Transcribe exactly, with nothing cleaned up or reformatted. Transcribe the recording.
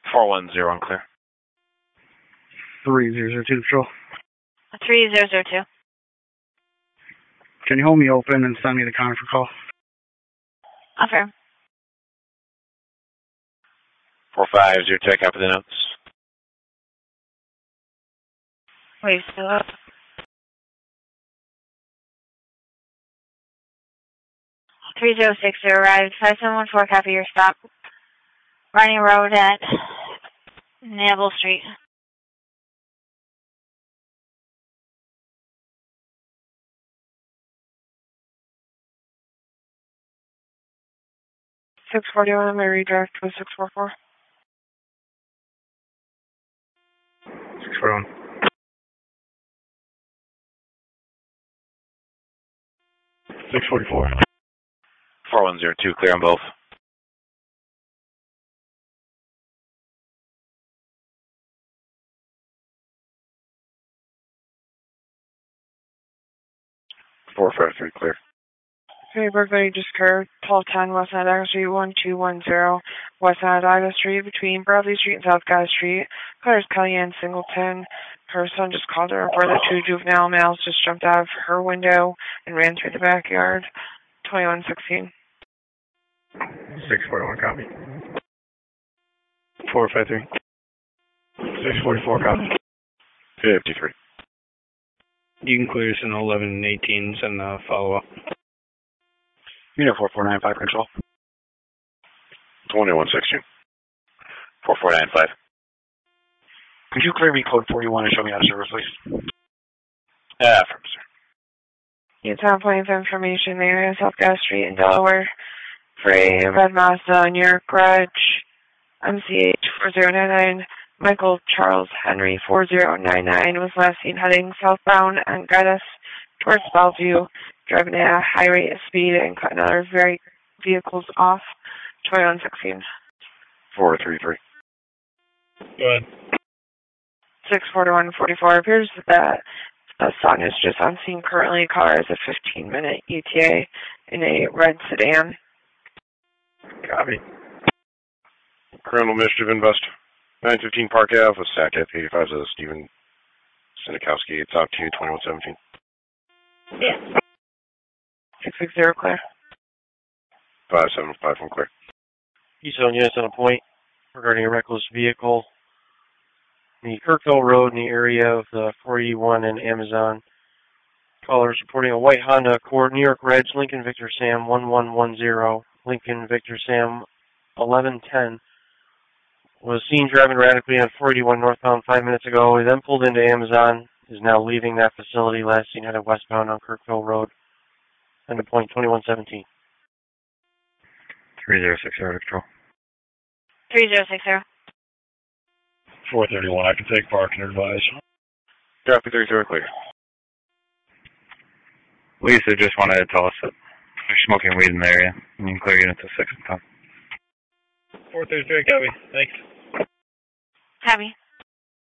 four one zero, unclear. three zero zero two, Patrol. three zero zero two. Can you hold me open and send me the conference call? Affirm. four five zero two, copy the notes. Wave still up. three zero six zero arrived. five seven one four, copy your stop. Ronnie Road at Naval Street. six forty-one, I'm going to redirect to six four four. six forty-one. six forty-four. four one zero two, clear on both. four five three, clear. Hey, Berkeley, just curved. twelve ten West Side Ida Street, one two one zero West Side Ida Street, between Bradley Street and South Guy Street. Claire's Kellyanne Singleton. Her son just called her for the two juvenile males just jumped out of her window and ran through the backyard. twenty-one sixteen. six forty-one, copy. four five three. six forty-four, copy. fifty-three. You can clear us in eleven and eighteen, send the follow-up. Unit four four nine five, control. twenty-one sixteen. four four nine five. Could you clear me code forty-one and show me how to service, please? Ah, from sir. It's on point of information there, South Guy Street in Delaware. For a red Mazda, New York Garage, M C H four zero nine nine, Michael Charles Henry four zero nine nine was last seen heading southbound on Guidus towards Bellevue, driving at a high rate of speed and cutting other very vehicles off. twenty-one sixteen. four three three. Go ahead. six forty-one forty-four. Appears that the son is just on scene currently. Car is a fifteen minute E T A in a red sedan. Copy. Criminal mischief invest. nine fifteen Park Ave with S A C F eighty-five says Stephen Sinikowski. It's out to you, twenty-one seventeen. Yeah. six six zero, clear. five seven five one, clear. Keystone units on a point regarding a reckless vehicle. The Kirkville Road in the area of the four eighty-one and Amazon. Callers reporting a white Honda Accord, New York Reg, Lincoln Victor Sam one one one zero, Lincoln Victor Sam eleven ten. Was seen driving radically on four eighty-one northbound five minutes ago. He then pulled into Amazon. Is now leaving that facility. Last seen headed westbound on Kirkville Road. End of point twenty-one seventeen. three zero six zero, control. three zero six zero. four thirty-one, I can take park and advise. Copy, three zero, clear. Lisa just wanted to tell us that they're smoking weed in the area. You can clear units at six and ten. four thirty-three, copy. Thanks. Copy.